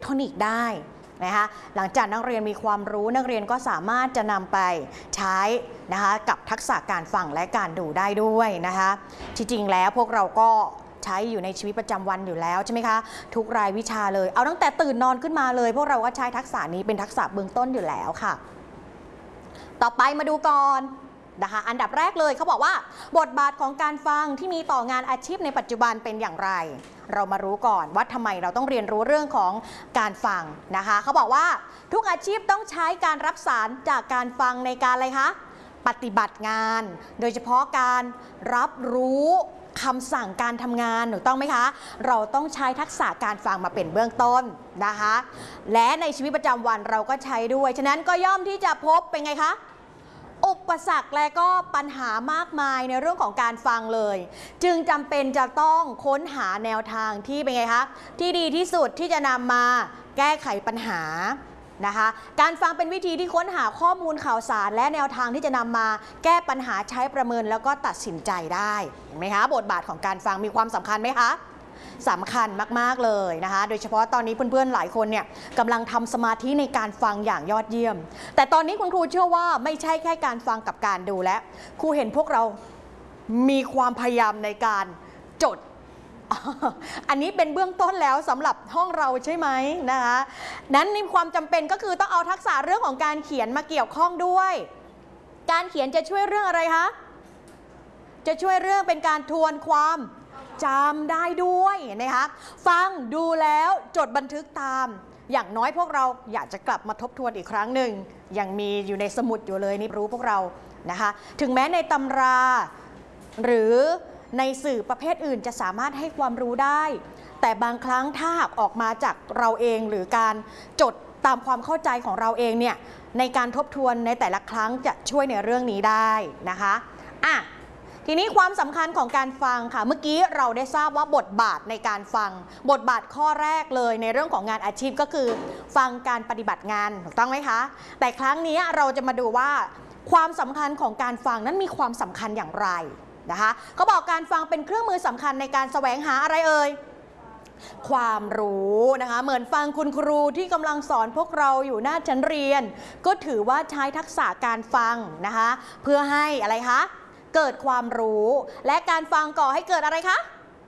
ทนิกได้นะคะหลังจากนักเรียนมีความรู้นักเรียนก็สามารถจะนำไปใช้นะคะกับทักษะการฟังและการดูได้ด้วยนะคะที่จริงแล้วพวกเราก็ใช้อยู่ในชีวิตประจำวันอยู่แล้วใช่ไหมคะทุกรายวิชาเลยเอาตั้งแต่ตื่นนอนขึ้นมาเลยพวกเราก็ใช้ทักษะนี้เป็นทักษะเบื้องต้นอยู่แล้วค่ะต่อไปมาดูก่อนนะคะอันดับแรกเลยเขาบอกว่าบทบาทของการฟังที่มีต่องานอาชีพในปัจจุบันเป็นอย่างไรเรามารู้ก่อนว่าทำไมเราต้องเรียนรู้เรื่องของการฟังนะคะเขาบอกว่าทุกอาชีพต้องใช้การรับสารจากการฟังในการอะไรคะปฏิบัติงานโดยเฉพาะการรับรู้คำสั่งการทำงานถูกต้องไหมคะเราต้องใช้ทักษะการฟังมาเป็นเบื้องต้นนะคะและในชีวิตประจำวันเราก็ใช้ด้วยฉะนั้นก็ย่อมที่จะพบเป็นไงคะอุปสรรคและก็ปัญหามากมายในเรื่องของการฟังเลยจึงจำเป็นจะต้องค้นหาแนวทางที่เป็นไงคะที่ดีที่สุดที่จะนำมาแก้ไขปัญหานะคะการฟังเป็นวิธีที่ค้นหาข้อมูลข่าวสารและแนวทางที่จะนำมาแก้ปัญหาใช้ประเมินแล้วก็ตัดสินใจได้เห็นไหมคะบทบาทของการฟังมีความสำคัญไหมคะสำคัญมากๆเลยนะคะโดยเฉพาะตอนนี้เพื่อนๆหลายคนเนี่ยกำลังทำสมาธิในการฟังอย่างยอดเยี่ยมแต่ตอนนี้คุณครูเชื่อว่าไม่ใช่แค่การฟังกับการดูและครูเห็นพวกเรามีความพยายามในการจดอันนี้เป็นเบื้องต้นแล้วสำหรับห้องเราใช่ไหมนะคะนั้นในความจำเป็นก็คือต้องเอาทักษะเรื่องของการเขียนมาเกี่ยวข้องด้วยการเขียนจะช่วยเรื่องอะไรคะจะช่วยเรื่องเป็นการทวนความจำได้ด้วยนะคะฟังดูแล้วจดบันทึกตามอย่างน้อยพวกเราอยากจะกลับมาทบทวนอีกครั้งหนึ่งยังมีอยู่ในสมุดอยู่เลยนี่รู้พวกเรานะคะถึงแม้ในตำราหรือในสื่อประเภทอื่นจะสามารถให้ความรู้ได้แต่บางครั้งถ้าหากออกมาจากเราเองหรือการจดตามความเข้าใจของเราเองเนี่ยในการทบทวนในแต่ละครั้งจะช่วยในเรื่องนี้ได้นะคะทีนี้ความสำคัญของการฟังค่ะเมื่อกี้เราได้ทราบว่าบทบาทในการฟังบทบาทข้อแรกเลยในเรื่องของงานอาชีพก็คือฟังการปฏิบัติงานถูกต้องไหมคะแต่ครั้งนี้เราจะมาดูว่าความสำคัญของการฟังนั้นมีความสำคัญอย่างไรนะคะเขาบอกการฟังเป็นเครื่องมือสำคัญในการแสวงหาอะไรเอ่ยความรู้นะคะเหมือนฟังคุณครูที่กำลังสอนพวกเราอยู่หน้าชั้นเรียนก็ถือว่าใช้ทักษะการฟังนะคะเพื่อให้อะไรคะเกิดความรู้และการฟังก่อให้เกิดอะไรคะ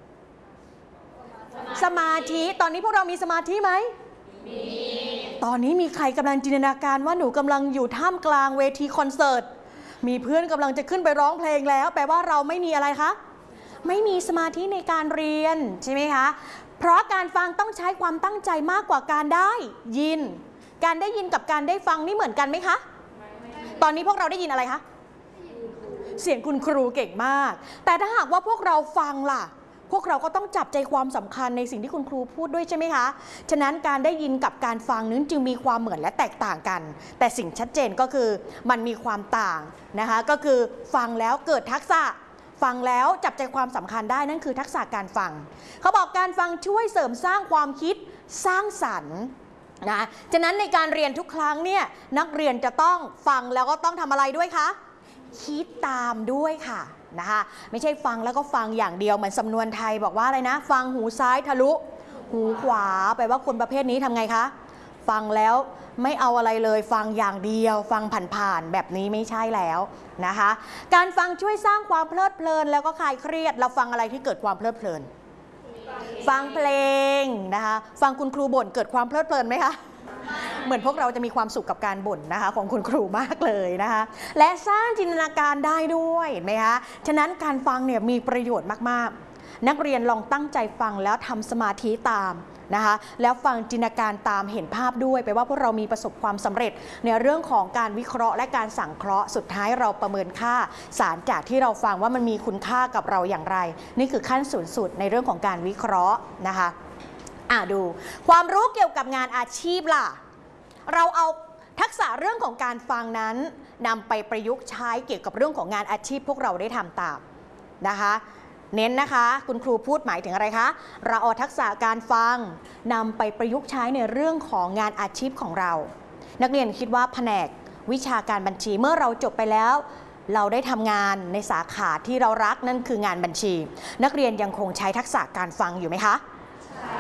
สมาธิตอนนี้พวกเรามีสมาธิไหมมีตอนนี้มีใครกำลังจินตนาการว่าหนูกำลังอยู่ท่ามกลางเวทีคอนเสิร์ตมีเพื่อนกำลังจะขึ้นไปร้องเพลงแล้วแปลว่าเราไม่มีอะไรคะไม่มีสมาธิในการเรียนใช่ไหมคะเพราะการฟังต้องใช้ความตั้งใจมากกว่าการได้ยินการได้ยินกับการได้ฟังนี่เหมือนกันไหมคะตอนนี้พวกเราได้ยินอะไรคะเสียงคุณครูเก่งมากแต่ถ้าหากว่าพวกเราฟังล่ะพวกเราก็ต้องจับใจความสำคัญในสิ่งที่คุณครูพูดด้วยใช่ไหมคะฉะนั้นการได้ยินกับการฟังนั้นจึงมีความเหมือนและแตกต่างกันแต่สิ่งชัดเจนก็คือมันมีความต่างนะคะก็คือฟังแล้วเกิดทักษะฟังแล้วจับใจความสำคัญได้นั่นคือทักษะการฟังเขาบอกการฟังช่วยเสริมสร้างความคิดสร้างสรรค์นะฉะนั้นในการเรียนทุกครั้งเนี่ยนักเรียนจะต้องฟังแล้วก็ต้องทำอะไรด้วยคะคิดตามด้วยค่ะนะคะไม่ใช่ฟังแล้วก็ฟังอย่างเดียวเหมือนสำนวนไทยบอกว่าอะไรนะฟังหูซ้ายทะลุหูขวาแปลว่าคนประเภทนี้ทำไงคะฟังแล้วไม่เอาอะไรเลยฟังอย่างเดียวฟังผ่านๆแบบนี้ไม่ใช่แล้วนะคะการฟังช่วยสร้างความเพลิดเพลินแล้วก็คลายเครียดเราฟังอะไรที่เกิดความเพลิดเพลินฟังเพลงนะคะฟังคุณครูบ่นเกิดความเพลิดเพลินไหมคะเหมือนพวกเราจะมีความสุขกับการบ่นนะคะของคุณครูมากเลยนะคะและสร้างจินตนาการได้ด้วยเห็นไหมคะฉะนั้นการฟังเนี่ยมีประโยชน์มากๆนักเรียนลองตั้งใจฟังแล้วทำสมาธิตามนะคะแล้วฟังจินตนาการตามเห็นภาพด้วยแปลว่าพวกเรามีประสบความสำเร็จในเรื่องของการวิเคราะห์และการสังเคราะห์สุดท้ายเราประเมินค่าสารจากที่เราฟังว่ามันมีคุณค่ากับเราอย่างไรนี่คือขั้นสูงสุดในเรื่องของการวิเคราะห์นะคะดูความรู้เกี่ยวกับงานอาชีพล่ะเราเอาทักษะเรื่องของการฟังนั้นนำไปประยุกต์ใช้เกี่ยวกับเรื่องของงานอาชีพพวกเราได้ทำตามนะคะเน้นนะคะคุณครูพูดหมายถึงอะไรคะเราเอาทักษะการฟังนำไปประยุกต์ใช้ในเรื่องของงานอาชีพของเรานักเรียนคิดว่าแผนกวิชาการบัญชีเมื่อเราจบไปแล้วเราได้ทำงานในสาขาที่เรารักนั่นคืองานบัญชีนักเรียนยังคงใช้ทักษะการฟังอยู่ไหมคะใช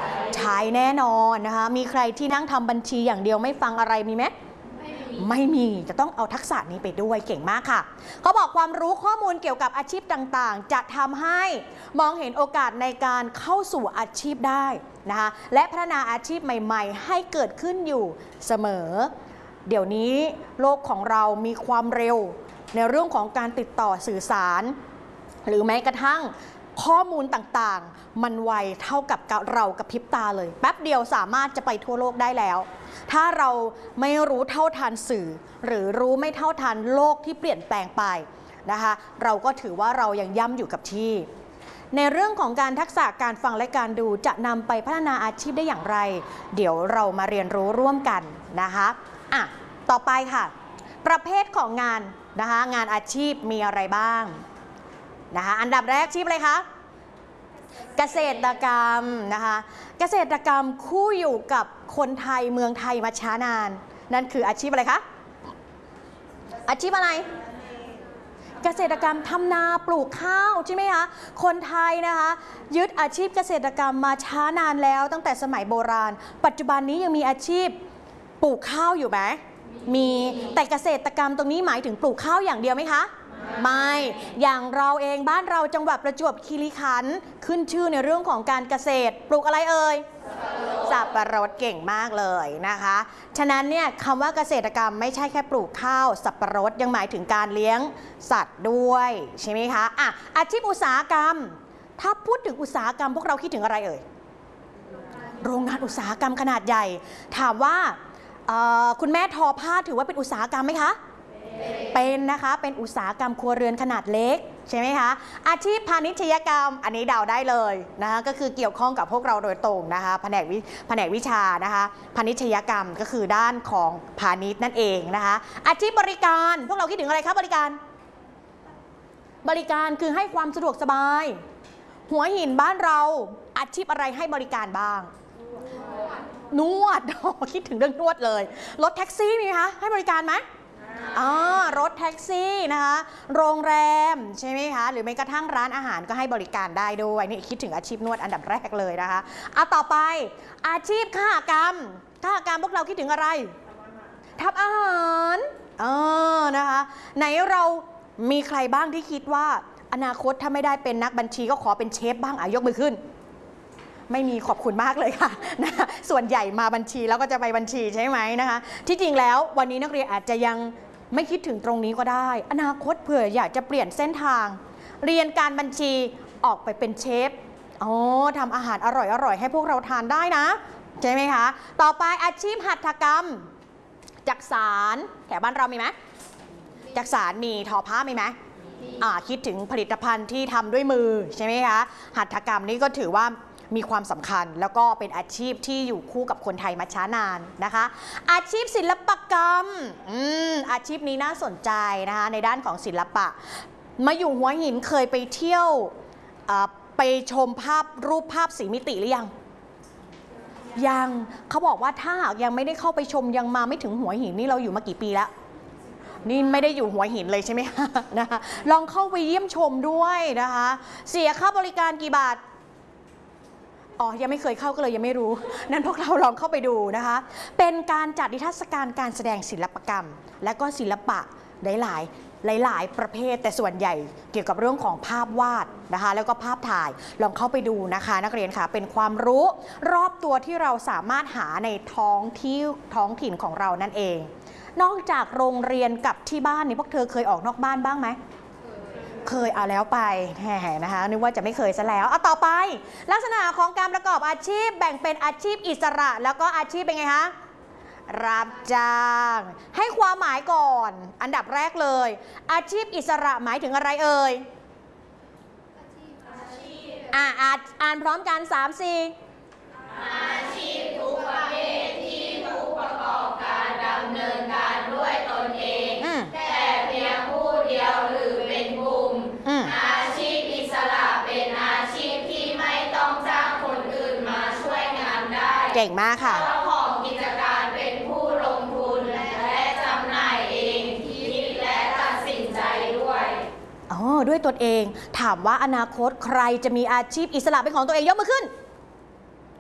ใช้แน่นอนนะคะมีใครที่นั่งทำบัญชีอย่างเดียวไม่ฟังอะไรมีไหมไม่มีจะต้องเอาทักษะนี้ไปด้วยเก่งมากค่ะเขาบอกความรู้ข้อมูลเกี่ยวกับอาชีพต่างๆจะทำให้มองเห็นโอกาสในการเข้าสู่อาชีพได้นะคะและพัฒนาอาชีพใหม่ๆให้เกิดขึ้นอยู่เสมอเดี๋ยวนี้โลกของเรามีความเร็วในเรื่องของการติดต่อสื่อสารหรือแม้กระทั่งข้อมูลต่างๆมันไวเท่ากับเรากับพริบตาเลยแป๊บเดียวสามารถจะไปทั่วโลกได้แล้วถ้าเราไม่รู้เท่าทันสื่อหรือรู้ไม่เท่าทันโลกที่เปลี่ยนแปลงไปนะคะเราก็ถือว่าเรายังย่ำอยู่กับที่ในเรื่องของการทักษะการฟังและการดูจะนำไปพัฒนาอาชีพได้อย่างไรเดี๋ยวเรามาเรียนรู้ร่วมกันนะคะต่อไปค่ะประเภทของงานนะคะงานอาชีพมีอะไรบ้างนะคะอันดับแรกอาชีพอะไรคะเกษตรกรรมนะคะเกษตรกรรมคู่อยู่กับคนไทยเมืองไทยมาช้านานนั่นคืออาชีพอะไรคะอาชีพอะไรเกษตรกรรมทำนาปลูกข้าวใช่ไหมคะคนไทยนะคะยึดอาชีพเกษตรกรรมมาช้านานแล้วตั้งแต่สมัยโบราณปัจจุบันนี้ยังมีอาชีพปลูกข้าวอยู่ไหมมีแต่เกษตรกรรมตรงนี้หมายถึงปลูกข้าวอย่างเดียวไหมคะไม่อย่างเราเองบ้านเราจังหวัดประจวบคีรีขันธ์ขึ้นชื่อในเรื่องของการเกษตรปลูกอะไรเอ่ยสับปะรดเก่งมากเลยนะคะฉะนั้นเนี่ยคำว่าเกษตรกรรมไม่ใช่แค่ปลูกข้าวสับปะรดยังหมายถึงการเลี้ยงสัตว์ด้วยใช่ไหมคะอาชีพอุตสาหกรรมถ้าพูดถึงอุตสาหกรรมพวกเราคิดถึงอะไรเอ่ยโรงงานอุตสาหกรรมขนาดใหญ่ถามว่าคุณแม่ทอผ้าถือว่าเป็นอุตสาหกรรมไหมคะเป็นนะคะเป็นอุตสาหกรรมครัวเรือนขนาดเล็กใช่ไหมคะอาชีพพาณิชยกรรมอันนี้เดาได้เลยนะคะก็คือเกี่ยวข้องกับพวกเราโดยตรงนะคะแผนกวิชานะคะพาณิชยกรรมก็คือด้านของพาณิชย์นั่นเองนะคะอาชีพบริการพวกเราคิดถึงอะไรคะบริการคือให้ความสะดวกสบายหัวหินบ้านเราอาชีพอะไรให้บริการบ้างนวดคิดถึงเรื่องนวดเลยรถแท็กซี่มีไหมคะให้บริการไหมรถแท็กซี่นะคะโรงแรมใช่ไหมคะหรือแม้กระทั่งร้านอาหารก็ให้บริการได้ด้วยนี่คิดถึงอาชีพนวดอันดับแรกเลยนะคะต่อไปอาชีพข้ากรรมพวกเราคิดถึงอะไรทำอาหารนะคะไหนเรามีใครบ้างที่คิดว่าอนาคตถ้าไม่ได้เป็นนักบัญชีก็ขอเป็นเชฟบ้างยกมือขึ้นไม่มีขอบคุณมากเลยค่ะนะส่วนใหญ่มาบัญชีแล้วก็จะไปบัญชีใช่ไหมนะคะที่จริงแล้ววันนี้นักเรียนอาจจะยังไม่คิดถึงตรงนี้ก็ได้อนาคตเผื่ออยากจะเปลี่ยนเส้นทางเรียนการบัญชีออกไปเป็นเชฟทำอาหารอร่อยให้พวกเราทานได้นะใช่ไหมคะต่อไปอาชีพหัตถกรรมจักสานแถวบ้านเรามีไหมจักสานมีทอผ้ามีไหมคิดถึงผลิตภัณฑ์ที่ทำด้วยมือใช่ไหมคะหัตถกรรมนี่ก็ถือว่ามีความสำคัญแล้วก็เป็นอาชีพที่อยู่คู่กับคนไทยมาช้านานนะคะอาชีพศิลปกรรมอาชีพนี้น่าสนใจนะคะในด้านของศิลปะมาอยู่หัวหินเคยไปเที่ยวไปชมรูปภาพสีมิติหรือยังเขาบอกว่าถ้าหากยังไม่ได้เข้าไปชมยังมาไม่ถึงหัวหินนี่เราอยู่มากี่ปีแล้วนี่ไม่ได้อยู่หัวหินเลยใช่ไหมคะนะคะลองเข้าไปเยี่ยมชมด้วยนะคะเสียค่าบริการกี่บาทยังไม่เคยเข้าก็เลยยังไม่รู้นั้นพวกเราลองเข้าไปดูนะคะเป็นการจัดนิทรรศการการแสดงศิลปกรรมและก็ศิลปะหลายประเภทแต่ส่วนใหญ่เกี่ยวกับเรื่องของภาพวาดนะคะแล้วก็ภาพถ่ายลองเข้าไปดูนะคะนักเรียนค่ะเป็นความรู้รอบตัวที่เราสามารถหาในท้องถิ่นของเรานั่นเองนอกจากโรงเรียนกับที่บ้านนี่พวกเธอเคยออกนอกบ้านบ้างไหมเคยเอาแล้วไปนะคะนึกว่าจะไม่เคยซะแล้วต่อไปลักษณะของการประกอบอาชีพแบ่งเป็นอาชีพอิสระแล้วก็อาชีพเป็นไงคะรับจ้างให้ความหมายก่อนอันดับแรกเลยอาชีพอิสระหมายถึงอะไรเอ่ยอ่านพร้อมกัน3-4อาชีพทุกประเภทที่ผู้ประกอบการดำเนินการด้วยตนเองแต่เพียงผู้เดียวหรือเป็นกลุ่มอาชีพอิสระเป็นอาชีพที่ไม่ต้องจ้างคนอื่นมาช่วยงานได้เก่งมากค่ะเจ้าของกิจการเป็นผู้ลงทุนและจำหน่ายเองคิดและตัดสินใจด้วยด้วยตนเองถามว่าอนาคตใครจะมีอาชีพอิสระเป็นของตัวเองยกมือขึ้น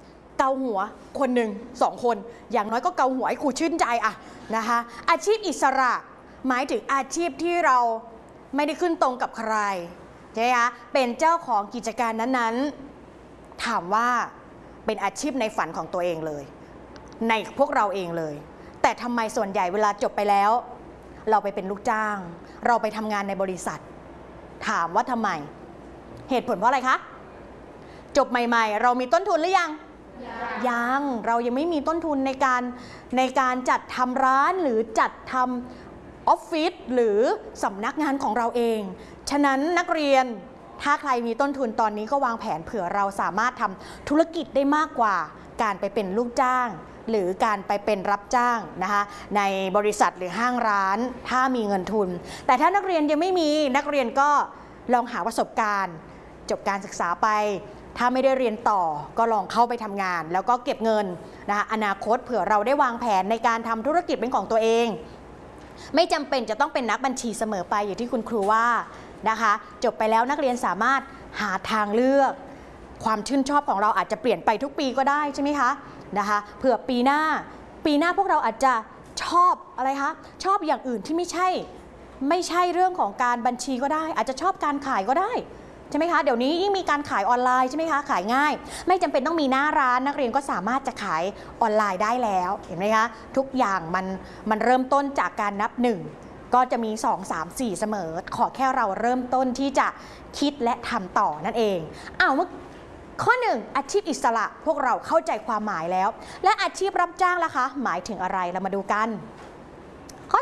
เกาหัวคนหนึ่ง2 คนอย่างน้อยก็เกาหัวให้ครูชื่นใจอะนะคะอาชีพอิสระหมายถึงอาชีพที่เราไม่ได้ขึ้นตรงกับใครใช่ไหมคะเป็นเจ้าของกิจการนั้นๆถามว่าเป็นอาชีพในฝันของตัวเองเลยในพวกเราเองเลยแต่ทำไมส่วนใหญ่เวลาจบไปแล้วเราไปเป็นลูกจ้างเราไปทำงานในบริษัทถามว่าทำไมเหตุผลเพราะอะไรคะจบใหม่ๆเรามีต้นทุนหรือยังเรายังไม่มีต้นทุนในการจัดทำร้านหรือจัดทำออฟฟิศหรือสำนักงานของเราเองฉะนั้นนักเรียนถ้าใครมีต้นทุนตอนนี้ก็วางแผนเผื่อเราสามารถทำธุรกิจได้มากกว่าการไปเป็นลูกจ้างหรือการไปเป็นรับจ้างนะคะในบริษัทหรือห้างร้านถ้ามีเงินทุนแต่ถ้านักเรียนยังไม่มีนักเรียนก็ลองหาประสบการณ์จบการศึกษาไปถ้าไม่ได้เรียนต่อก็ลองเข้าไปทำงานแล้วก็เก็บเงินนะคะอนาคตเผื่อเราได้วางแผนในการทำธุรกิจเป็นของตัวเองไม่จำเป็นจะต้องเป็นนักบัญชีเสมอไปอย่างที่คุณครูว่านะคะจบไปแล้วนักเรียนสามารถหาทางเลือกความชื่นชอบของเราอาจจะเปลี่ยนไปทุกปีก็ได้ใช่ไหมคะนะคะเผื่อปีหน้าพวกเราอาจจะชอบอะไรคะชอบอย่างอื่นที่ไม่ใช่เรื่องของการบัญชีก็ได้อาจจะชอบการขายก็ได้ใช่ไหมคะเดี๋ยวนี้ยิ่งมีการขายออนไลน์ใช่ไหมคะขายง่ายไม่จำเป็นต้องมีหน้าร้านนักเรียนก็สามารถจะขายออนไลน์ได้แล้วเห็นไหมคะทุกอย่างมันเริ่มต้นจากการนับ1ก็จะมี2 3 4เสมอขอแค่เราเริ่มต้นที่จะคิดและทำต่อนั่นเองเมื่อข้อ1อาชีพอิสระพวกเราเข้าใจความหมายแล้วและอาชีพรับจ้างล่ะคะหมายถึงอะไรเรามาดูกันข้อ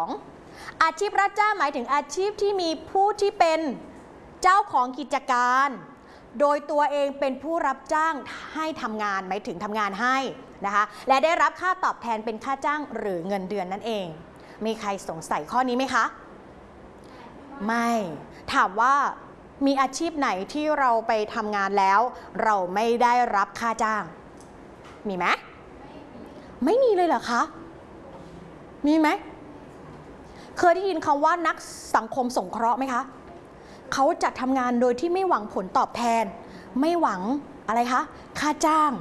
2อาชีพรับจ้างหมายถึงอาชีพที่มีผู้ที่เป็นเจ้าของกิจการโดยตัวเองเป็นผู้รับจ้างให้ทำงานหมายถึงทำงานให้นะคะและได้รับค่าตอบแทนเป็นค่าจ้างหรือเงินเดือนนั่นเองมีใครสงสัยข้อนี้ไหมคะไม่ถามว่ามีอาชีพไหนที่เราไปทำงานแล้วเราไม่ได้รับค่าจ้างมีไหมไม่มีเลยเหรอคะมีไหมเคยได้ยินคำว่านักสังคมสงเคราะห์ไหมคะเขาจะทำงานโดยที่ไม่หวังผลตอบแทนไม่หวังอะไรคะค่าจ้าง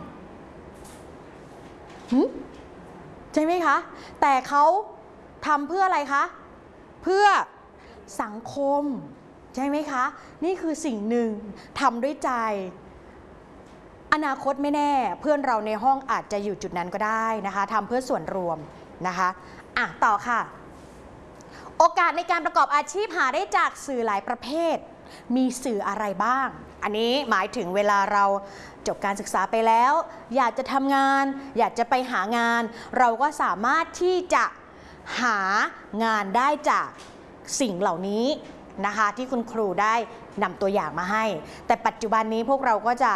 ใช่ไหมคะแต่เขาทำเพื่ออะไรคะเพื่อสังคมใช่ไหมคะนี่คือสิ่งหนึ่งทำด้วยใจอนาคตไม่แน่เพื่อนเราในห้องอาจจะอยู่จุดนั้นก็ได้นะคะทำเพื่อส่วนรวมนะคะต่อค่ะโอกาสในการประกอบอาชีพหาได้จากสื่อหลายประเภทมีสื่ออะไรบ้างอันนี้หมายถึงเวลาเราจบการศึกษาไปแล้วอยากจะทำงานอยากจะไปหางานเราก็สามารถที่จะหางานได้จากสิ่งเหล่านี้นะคะที่คุณครูได้นำตัวอย่างมาให้แต่ปัจจุบันนี้พวกเราก็จะ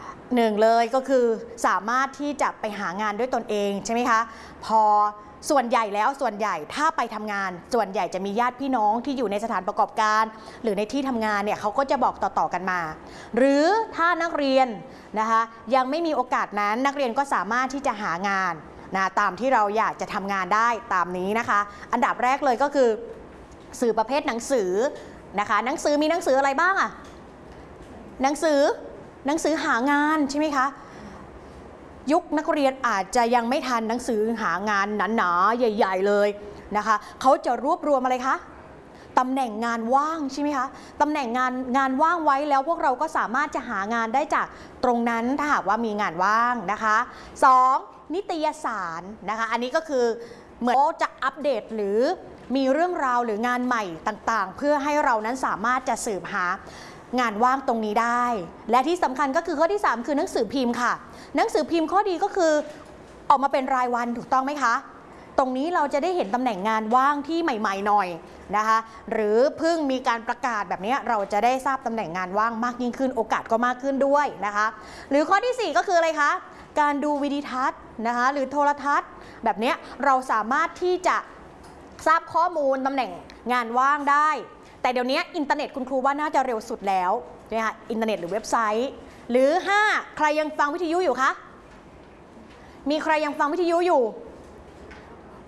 1เลยก็คือสามารถที่จะไปหางานด้วยตนเองใช่ไหมคะพอส่วนใหญ่ถ้าไปทำงานส่วนใหญ่จะมีญาติพี่น้องที่อยู่ในสถานประกอบการหรือในที่ทำงานเนี่ยเขาก็จะบอกต่อๆกันมาหรือถ้านักเรียนนะคะยังไม่มีโอกาสนั้นนักเรียนก็สามารถที่จะหางานตามที่เราอยากจะทำงานได้ตามนี้นะคะอันดับแรกเลยก็คือสื่อประเภทหนังสือนะคะหนังสือมีหนังสืออะไรบ้างหนังสือหางานใช่ไหมคะยุคนักเรียนอาจจะยังไม่ทันหนังสือหางานหนาๆใหญ่ๆเลยนะคะเขาจะรวบรวมอะไรคะตำแหน่งงานว่างใช่ไหมคะตำแหน่งงานว่างไว้แล้วพวกเราก็สามารถจะหางานได้จากตรงนั้นถ้าหากว่ามีงานว่างนะคะ2นิตยสารนะคะอันนี้ก็คือเหมือนจะอัปเดตหรือมีเรื่องราวหรืองานใหม่ต่างๆเพื่อให้เรานั้นสามารถจะสืบหางานว่างตรงนี้ได้และที่สำคัญก็คือข้อที่3คือหนังสือพิมพ์ค่ะหนังสือพิมพ์ข้อดีก็คือออกมาเป็นรายวันถูกต้องไหมคะตรงนี้เราจะได้เห็นตำแหน่งงานว่างที่ใหม่ๆหน่อยนะคะหรือเพิ่งมีการประกาศแบบนี้เราจะได้ทราบตำแหน่งงานว่างมากยิ่งขึ้นโอกาสก็มากขึ้นด้วยนะคะหรือข้อที่4ก็คืออะไรคะการดูวิดีทัศน์นะคะหรือโทรทัศน์แบบนี้เราสามารถที่จะทราบข้อมูลตำแหน่งงานว่างได้แต่เดี๋ยวนี้อินเทอร์เน็ตคุณครูว่าน่าจะเร็วสุดแล้วนะคะอินเทอร์เน็ตหรือเว็บไซต์หรือ5ใครยังฟังวิทยุอยู่คะมีใครยังฟังวิทยุอยู่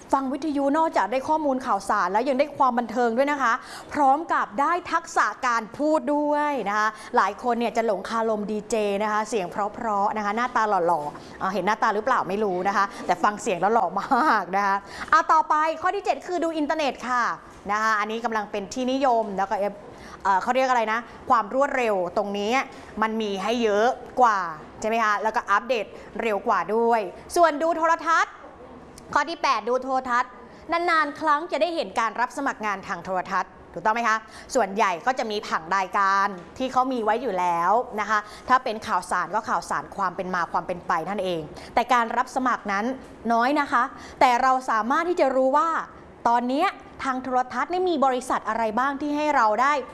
ฟังวิทยุนอกจากได้ข้อมูลข่าวสารแล้วยังได้ความบันเทิงด้วยนะคะพร้อมกับได้ทักษะการพูดด้วยนะคะหลายคนเนี่ยจะหลงคาลมดีเจนะคะเสียงเพราะๆนะคะหน้าตาหล่อๆเห็นหน้าตาหรือเปล่าไม่รู้นะคะแต่ฟังเสียงแล้วหล่อมากนะคะต่อไปข้อที่ 7 คือดูอินเทอร์เน็ตค่ะนะคะอันนี้กำลังเป็นที่นิยมแล้วก็เขาเรียกอะไรนะความรวดเร็วตรงนี้มันมีให้เยอะกว่าใช่ไหมคะแล้วก็อัปเดตเร็วกว่าด้วยส่วนดูโทรทัศน์ข้อที่ 8 ดูโทรทัศน์นานๆครั้งจะได้เห็นการรับสมัครงานทางโทรทัศน์ถูกต้องไหมคะส่วนใหญ่ก็จะมีผังรายการที่เขามีไว้อยู่แล้วนะคะถ้าเป็นข่าวสารก็ข่าวสารความเป็นมาความเป็นไปนั่นเองแต่การรับสมัครนั้นน้อยนะคะแต่เราสามารถที่จะรู้ว่าตอนนี้ทางโทรทัศน์นี่มีบริษัทอะไรบ้างที่ให้เรา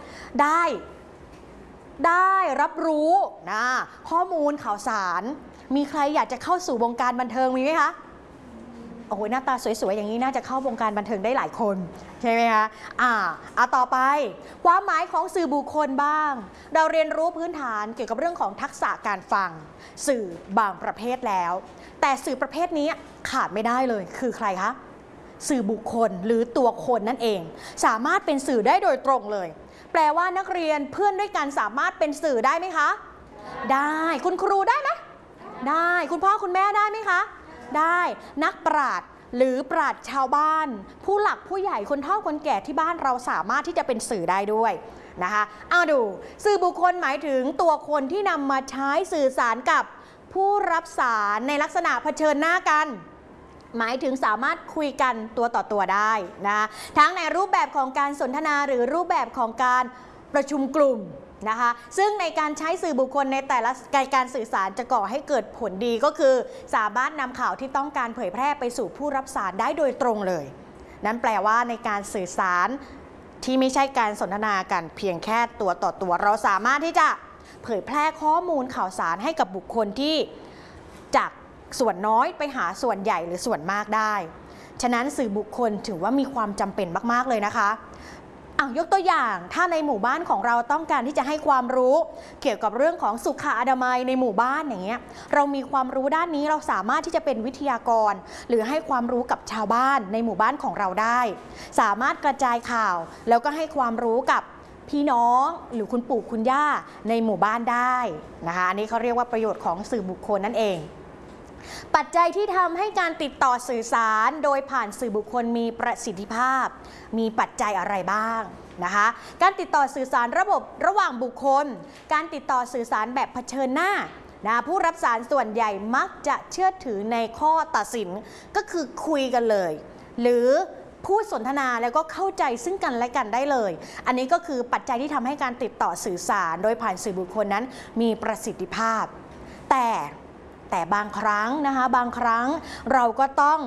ได้รับรู้นะข้อมูลข่าวสารมีใครอยากจะเข้าสู่วงการบันเทิงมีไหมคะโอ้โหหน้าตาสวยๆอย่างนี้น่าจะเข้าวงการบันเทิงได้หลายคนใช่ไหมคะต่อไปความหมายของสื่อบุคคลบ้างเราเรียนรู้พื้นฐานเกี่ยวกับเรื่องของทักษะการฟังสื่อบางประเภทแล้วแต่สื่อประเภทนี้ขาดไม่ได้เลยคือใครคะสื่อบุคคลหรือตัวคนนั่นเองสามารถเป็นสื่อได้โดยตรงเลยแปลว่านักเรียนเพื่อนด้วยกันสามารถเป็นสื่อได้ไหมคะได้คุณครูได้ไหมได้คุณพ่อคุณแม่ได้ไหมคะได้นักปราชญ์หรือปราชญ์ชาวบ้านผู้หลักผู้ใหญ่คนเฒ่าคนแก่ที่บ้านเราสามารถที่จะเป็นสื่อได้ด้วยนะคะเอาดูสื่อบุคคลหมายถึงตัวคนที่นำมาใช้สื่อสารกับผู้รับสารในลักษณะเผชิญหน้ากันหมายถึงสามารถคุยกันตัวต่อตัวได้นะทั้งในรูปแบบของการสนทนาหรือรูปแบบของการประชุมกลุ่มนะคะซึ่งในการใช้สื่อบุคคลในแต่ละการสื่อสารจะก่อให้เกิดผลดีก็คือสามารถนำข่าวที่ต้องการเผยแพร่ไปสู่ผู้รับสารได้โดยตรงเลยนั่นแปลว่าในการสื่อสารที่ไม่ใช่การสนทนากันเพียงแค่ตัวต่อตัวเราสามารถที่จะเผยแพร่ข้อมูลข่าวสารให้กับบุคคลที่จากส่วนน้อยไปหาส่วนใหญ่หรือส่วนมากได้ฉะนั้นสื่อบุคคลถือว่ามีความจำเป็นมากๆเลยนะคะยกตัวอย่างถ้าในหมู่บ้านของเราต้องการที่จะให้ความรู้เกี่ยวกับเรื่องของสุขอนามัยในหมู่บ้านอย่างเงี้ยเรามีความรู้ด้านนี้เราสามารถที่จะเป็นวิทยากรหรือให้ความรู้กับชาวบ้านในหมู่บ้านของเราได้สามารถกระจายข่าวแล้วก็ให้ความรู้กับพี่น้องหรือคุณปู่คุณย่าในหมู่บ้านได้นะคะอันนี้เขาเรียกว่าประโยชน์ของสื่อบุคคลนั่นเองปัจจัยที่ทำให้การติดต่อสื่อสารโดยผ่านสื่อบุคคลมีประสิทธิภาพมีปัจจัยอะไรบ้างนะคะการติดต่อสื่อสารระหว่างบุคคลการติดต่อสื่อสารแบบเผชิญหน้าผู้รับสารส่วนใหญ่มักจะเชื่อถือในข้อตัดสินก็คือคุยกันเลยหรือพูดสนทนาแล้วก็เข้าใจซึ่งกันและกันได้เลยอันนี้ก็คือปัจจัยที่ทำให้การติดต่อสื่อสารโดยผ่านสื่อบุคคลนั้นมีประสิทธิภาพแต่บางครั้งนะคะบางครั้งเราก็ต้อง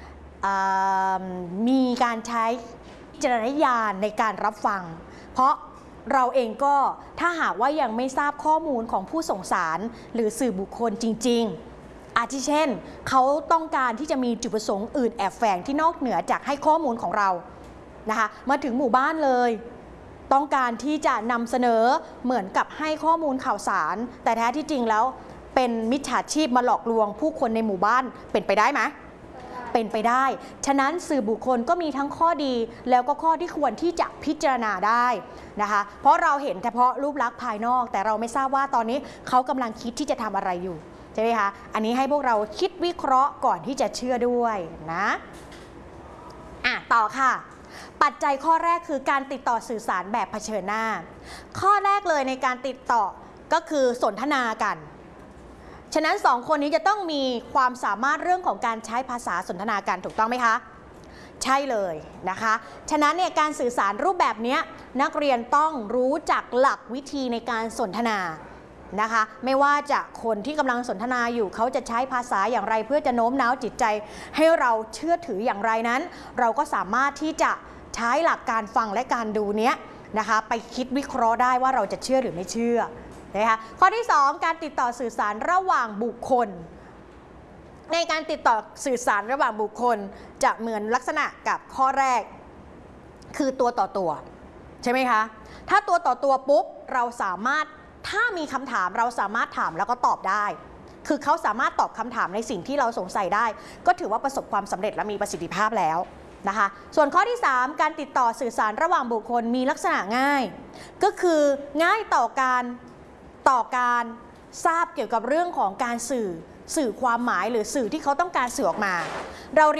มีการใช้วิจารณญาณในการรับฟังเพราะเราเองก็ถ้าหากว่ายังไม่ทราบข้อมูลของผู้ส่งสารหรือสื่อบุคคลจริงๆอาทิเช่นเขาต้องการที่จะมีจุดประสงค์อื่นแอบแฝงที่นอกเหนือจากให้ข้อมูลของเรานะคะมาถึงหมู่บ้านเลยต้องการที่จะนำเสนอเหมือนกับให้ข้อมูลข่าวสารแต่แท้ที่จริงแล้วเป็นมิจฉาชีพมาหลอกลวงผู้คนในหมู่บ้านเป็นไปได้ไหมเป็นไปได้ฉะนั้นสื่อบุคคลก็มีทั้งข้อดีแล้วก็ข้อที่ควรที่จะพิจารณาได้นะคะเพราะเราเห็นเฉพาะรูปลักษณ์ภายนอกแต่เราไม่ทราบว่าตอนนี้เขากำลังคิดที่จะทำอะไรอยู่ใช่ไหมคะอันนี้ให้พวกเราคิดวิเคราะห์ก่อนที่จะเชื่อด้วยนะต่อค่ะปัจจัยข้อแรกคือการติดต่อสื่อสารแบบเผชิญหน้าข้อแรกเลยในการติดต่อก็คือสนทนากันฉะนั้นสองคนนี้จะต้องมีความสามารถเรื่องของการใช้ภาษาสนทนากันถูกต้องไหมคะใช่เลยนะคะฉะนั้นเนี่ยการสื่อสารรูปแบบนี้นักเรียนต้องรู้จักหลักวิธีในการสนทนานะคะไม่ว่าจะคนที่กำลังสนทนาอยู่เขาจะใช้ภาษาอย่างไรเพื่อจะโน้มน้าวจิตใจให้เราเชื่อถืออย่างไรนั้นเราก็สามารถที่จะใช้หลักการฟังและการดูเนี้ยนะคะไปคิดวิเคราะห์ได้ว่าเราจะเชื่อหรือไม่เชื่อนะคะข้อที่ 2การติดต่อสื่อสารระหว่างบุคคลในการติดต่อสื่อสารระหว่างบุคคลจะเหมือนลักษณะกับข้อแรกคือตัวต่อตัวใช่ไหมคะถ้าตัวต่อตัวปุ๊บเราสามารถถ้ามีคำถามเราสามารถถามแล้วก็ตอบได้คือเขาสามารถตอบคำถามในสิ่งที่เราสงสัยได้ก็ถือว่าประสบความสำเร็จและมีประสิทธิภาพแล้วนะคะส่วนข้อที่ 3 การติดต่อสื่อสารระหว่างบุคคลมีลักษณะง่ายก็คือง่ายต่อการทราบเกี่ยวกับเรื่องของการสื่อความหมายหรือสื่อที่เขาต้องการสื่อออกมาเรา